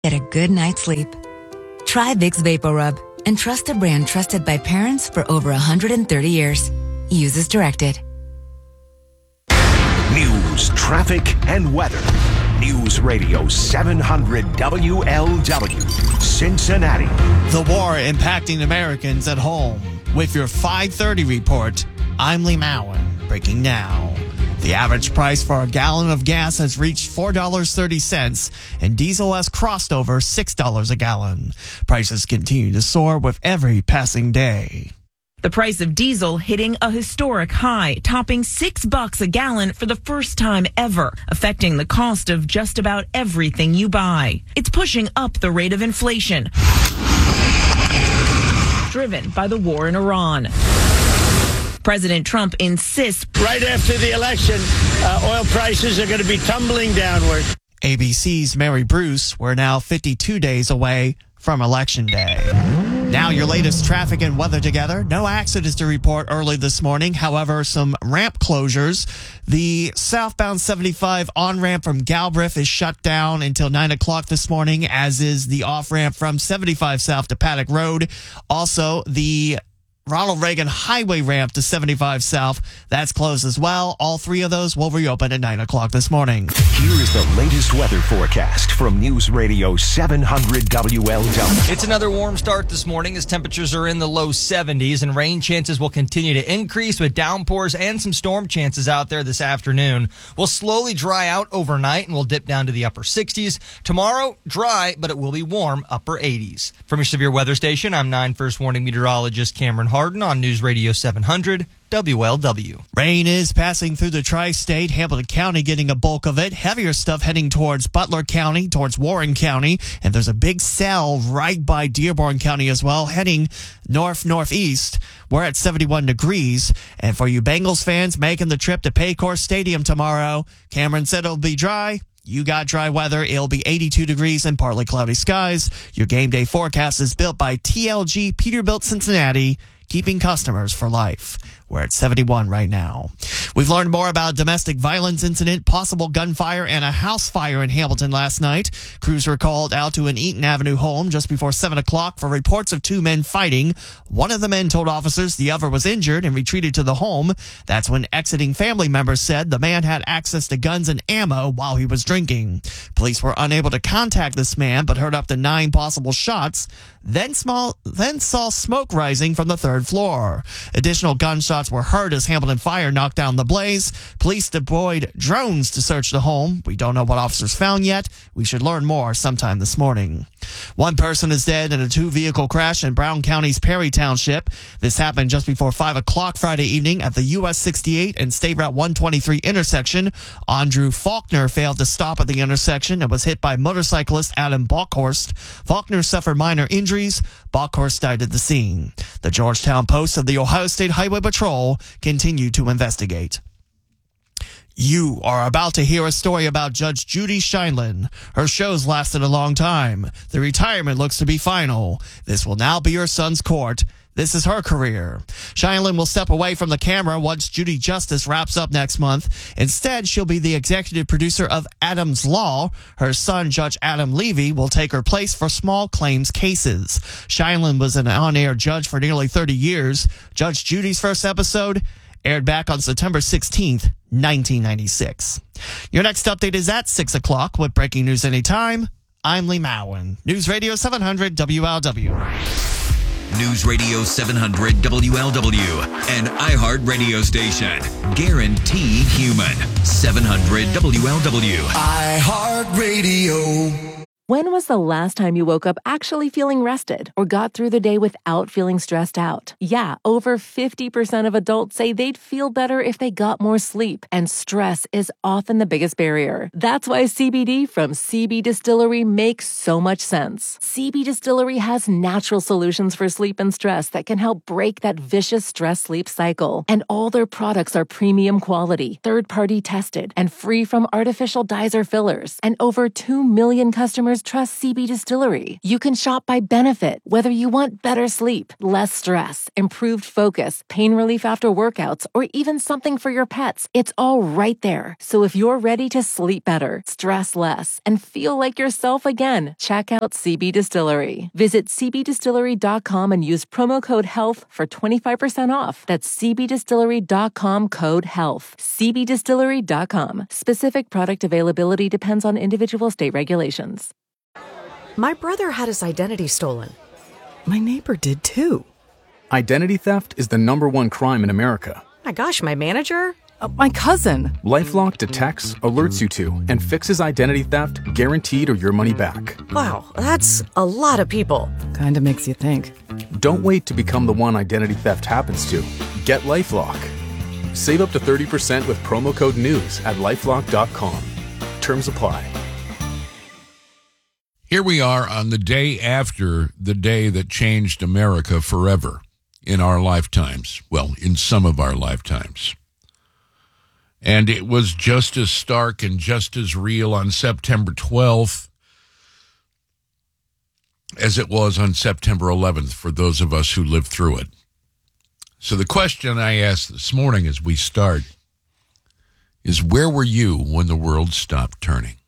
Get a good night's sleep. Try Vicks VapoRub and trust a brand trusted by parents for over 130 years. Use as directed. News, traffic, and weather. News Radio 700 WLW, Cincinnati. The war impacting Americans at home. With your 5:30 report, I'm Lee Mowen, breaking now. The average price for a gallon of gas has reached $4.30, and diesel has crossed over $6 a gallon. Prices continue to soar with every passing day. The price of diesel hitting a historic high, topping $6 a gallon for the first time ever, affecting the cost of just about everything you buy. It's pushing up the rate of inflation, driven by the war in Iran. President Trump insists right after the election, oil prices are going to be tumbling downward. ABC's Mary Bruce, we're now 52 days away from Election Day. Now your latest traffic and weather together. No accidents to report early this morning. However, some ramp closures. The southbound 75 on-ramp from Galbraith is shut down until 9 o'clock this morning, as is the off-ramp from 75 south to Paddock Road. Also, the Ronald Reagan Highway ramp to 75 South, that's closed as well. All three of those will reopen at 9 o'clock this morning. Here is the latest weather forecast from News Radio 700 WLW. It's another warm start this morning as temperatures are in the low 70s, and rain chances will continue to increase with downpours and some storm chances out there this afternoon. We'll slowly dry out overnight and we'll dip down to the upper 60s. Tomorrow, dry, but it will be warm, upper 80s. From your severe weather station, I'm 9 First Warning meteorologist Cameron Harden on News Radio 700 WLW. Rain is passing through the tri-state, Hamilton County getting a bulk of it. Heavier stuff heading towards Butler County, towards Warren County, and there's a big cell right by Dearborn County as well, heading northeast. We're at 71 degrees, and for you Bengals fans making the trip to Paycor Stadium tomorrow, Cameron said it'll be dry. You got dry weather. It'll be 82 degrees and partly cloudy skies. Your game day forecast is built by TLG Peterbilt Cincinnati, keeping customers for life. We're at 71 right now. We've learned more about a domestic violence incident, possible gunfire, and a house fire in Hamilton last night. Crews were called out to an Eaton Avenue home just before 7 o'clock for reports of two men fighting. One of the men told officers the other was injured and retreated to the home. That's when exiting family members said the man had access to guns and ammo while he was drinking. Police were unable to contact this man, but heard up to 9 possible shots, then saw smoke rising from the third floor. Additional gunshots were heard as Hamilton Fire knocked down the blaze. Police deployed drones to search the home. We don't know what officers found yet. We should learn more sometime this morning. One person is dead in a 2-vehicle crash in Brown County's Perry Township. This happened just before 5 o'clock Friday evening at the US 68 and State Route 123 intersection. Andrew Faulkner failed to stop at the intersection and was hit by motorcyclist Adam Bockhorst. Faulkner suffered minor injuries. Bockhorst died at the scene. The Georgetown Post of the Ohio State Highway Patrol continue to investigate. You are about to hear a story about Judge Judy Sheindlin. Her show's lasted a long time. The retirement looks to be final. This will now be her son's court. This is her career. Sheindlin will step away from the camera once Judy Justice wraps up next month. Instead, she'll be the executive producer of Adam's Law. Her son, Judge Adam Levy, will take her place for small claims cases. Sheindlin was an on-air judge for nearly 30 years. Judge Judy's first episode aired back on September 16th, 1996. Your next update is at 6 o'clock with breaking news anytime. I'm Lee Mowen. News Radio 700 WLW. News Radio 700 WLW, an iHeart radio station. Guaranteed human. 700 WLW. iHeart Radio. When was the last time you woke up actually feeling rested or got through the day without feeling stressed out? Yeah, over 50% of adults say they'd feel better if they got more sleep, and stress is often the biggest barrier. That's why CBD from CB Distillery makes so much sense. CB Distillery has natural solutions for sleep and stress that can help break that vicious stress-sleep cycle. And all their products are premium quality, third-party tested, and free from artificial dyes or fillers. And over 2 million customers customers trust CB Distillery. You can shop by benefit, whether you want better sleep, less stress, improved focus, pain relief after workouts, or even something for your pets. It's all right there. So if you're ready to sleep better, stress less, and feel like yourself again, check out CB Distillery. Visit cbdistillery.com and use promo code HEALTH for 25% off. That's cbdistillery.com, code HEALTH. cbdistillery.com. Specific product availability depends on individual state regulations. My brother had his identity stolen. My neighbor did too. Identity theft is the #1 crime in America. My gosh, my manager? My cousin. LifeLock detects, alerts you to, and fixes identity theft guaranteed or your money back. Wow, that's a lot of people. Kinda makes you think. Don't wait to become the one identity theft happens to. Get LifeLock. Save up to 30% with promo code NEWS at LifeLock.com. Terms apply. Here we are on the day after the day that changed America forever in our lifetimes. Well, in some of our lifetimes. And it was just as stark and just as real on September 12th as it was on September 11th for those of us who lived through it. So the question I asked this morning as we start is, where were you when the world stopped turning?